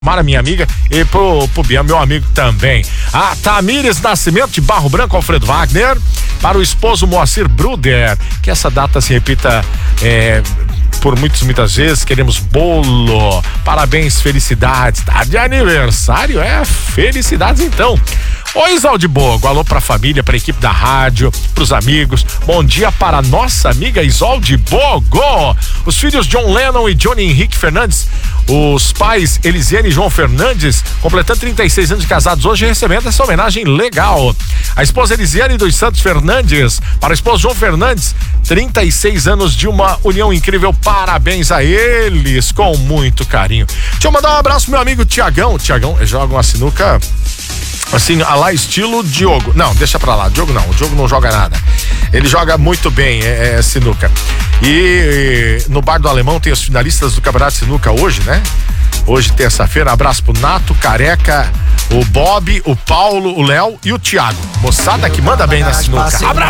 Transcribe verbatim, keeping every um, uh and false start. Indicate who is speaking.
Speaker 1: Mara, minha amiga, e pro, pro Bian, meu amigo também. A Tamires Nascimento de Barro Branco, Alfredo Wagner, para o esposo Moacir Bruder, que essa data se repita é, por muitas, muitas vezes. Queremos bolo, parabéns, felicidades, tá de aniversário, é, felicidades então. Oi, Isolde Bogo, alô pra família, pra equipe da rádio, pros amigos, bom dia para a nossa amiga Isolde Bogo, os filhos John Lennon e Johnny Henrique Fernandes, os pais Elisiane e João Fernandes, completando trinta e seis anos de casados hoje, recebendo essa homenagem legal. A esposa Elisiane dos Santos Fernandes, para o esposo João Fernandes, trinta e seis anos de uma união incrível, parabéns a eles, com muito carinho. Deixa eu mandar um abraço pro meu amigo Tiagão, Tiagão joga uma sinuca assim, a lá estilo Diogo. Não, deixa pra lá, Diogo não, o Diogo não joga nada. Ele joga muito bem, é, é sinuca. E, e no Bar do Alemão tem os finalistas do Campeonato de Sinuca hoje, né? Hoje, terça-feira, abraço pro Nato, Careca, o Bob, o Paulo, o Léo e o Thiago. Moçada que manda bem na sinuca. Abraço!